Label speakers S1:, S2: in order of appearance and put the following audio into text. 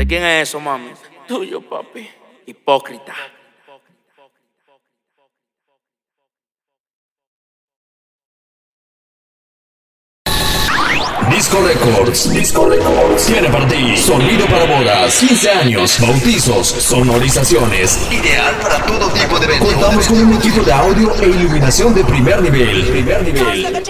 S1: ¿De quién es eso, mami? Tuyo, papi. Hipócrita.
S2: Disco Records. Tiene para ti sonido para bodas, 15 años, bautizos, sonorizaciones. Ideal para todo tipo de eventos. Contamos con un equipo de audio e iluminación de primer nivel.